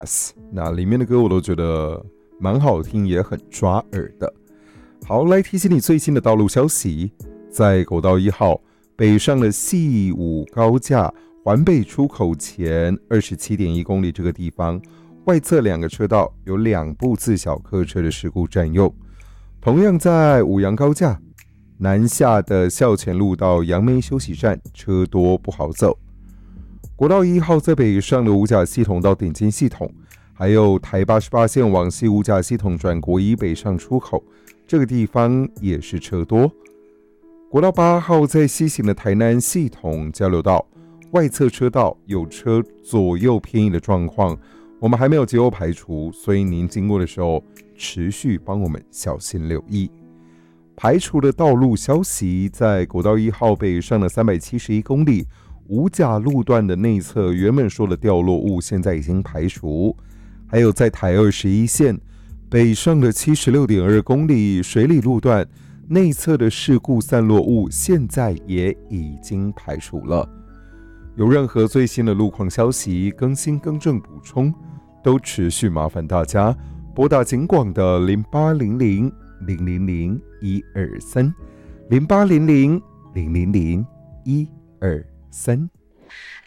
那里面的歌我都觉得蛮好听，也很抓耳的。好，来提醒你最新的道路消息，在国道1号北上的细武高架环北出口前27.1公里这个地方，外侧2个车道有2部自小客车的事故占用。同样在五杨高架南下的校前路到杨梅休息站，车多不好走。国道1号在北上的五甲系统到顶金系统，还有台88线往西五甲系统转国一北上出口，这个地方也是车多。国道8号在西行的台南系统交流道外侧车道有车左右偏移的状况，我们还没有节后排除，所以您经过的时候持续帮我们小心留意。排除的道路消息，在国道1号北上的371公里五甲路段的内侧原本说的掉落物现在已经排除，还有在台21线北上的76.2公里水里路段内侧的事故散落物现在也已经排除了。有任何最新的路况消息更新更正补充，都持续麻烦大家拨打警广的0800-000-123 0800-000-123。